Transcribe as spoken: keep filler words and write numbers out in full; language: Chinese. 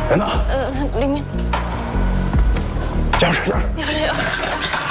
人呢？ 呃，里面。 钥匙，钥匙。 钥匙，钥匙。